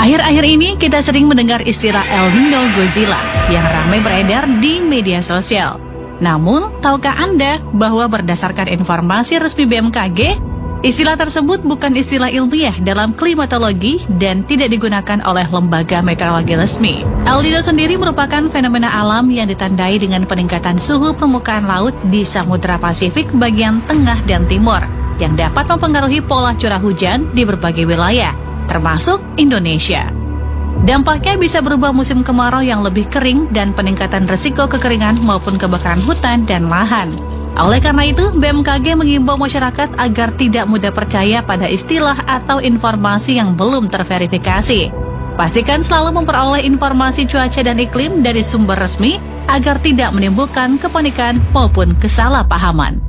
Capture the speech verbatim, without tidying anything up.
Akhir-akhir ini kita sering mendengar istilah El Nino Godzilla yang ramai beredar di media sosial. Namun, tahukah Anda bahwa berdasarkan informasi resmi B M K G, istilah tersebut bukan istilah ilmiah dalam klimatologi dan tidak digunakan oleh lembaga meteorologi resmi. El Nino sendiri merupakan fenomena alam yang ditandai dengan peningkatan suhu permukaan laut di Samudra Pasifik bagian tengah dan timur, yang dapat mempengaruhi pola curah hujan di berbagai wilayah, termasuk Indonesia. Dampaknya bisa berubah musim kemarau yang lebih kering dan peningkatan risiko kekeringan maupun kebakaran hutan dan lahan. Oleh karena itu, B M K G mengimbau masyarakat agar tidak mudah percaya pada istilah atau informasi yang belum terverifikasi. Pastikan selalu memperoleh informasi cuaca dan iklim dari sumber resmi agar tidak menimbulkan kepanikan maupun kesalahpahaman.